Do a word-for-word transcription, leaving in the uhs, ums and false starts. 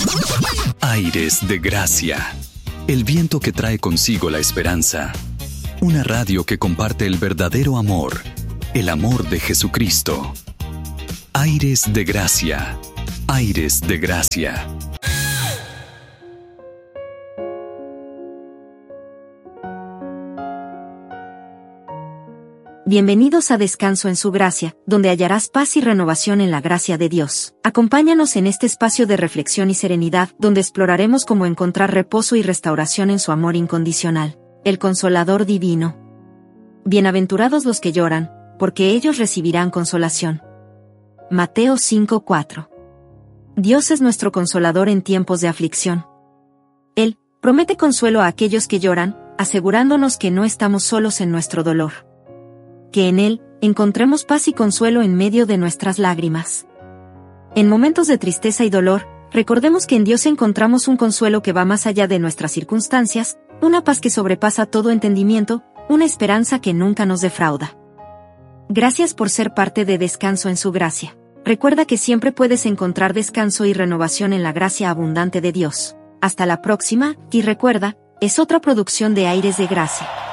Aires de Gracia. El viento que trae consigo la esperanza. Una radio que comparte el verdadero amor. El amor de Jesucristo. Aires de Gracia. Aires de Gracia. Bienvenidos a Descanso en su Gracia, donde hallarás paz y renovación en la gracia de Dios. Acompáñanos en este espacio de reflexión y serenidad, donde exploraremos cómo encontrar reposo y restauración en su amor incondicional, el Consolador Divino. Bienaventurados los que lloran, porque ellos recibirán consolación. Mateo cinco cuatro. Dios es nuestro consolador en tiempos de aflicción. Él promete consuelo a aquellos que lloran, asegurándonos que no estamos solos en nuestro dolor. Que en Él encontremos paz y consuelo en medio de nuestras lágrimas. En momentos de tristeza y dolor, recordemos que en Dios encontramos un consuelo que va más allá de nuestras circunstancias, una paz que sobrepasa todo entendimiento, una esperanza que nunca nos defrauda. Gracias por ser parte de Descanso en su Gracia. Recuerda que siempre puedes encontrar descanso y renovación en la gracia abundante de Dios. Hasta la próxima, y recuerda, es otra producción de Aires de Gracia.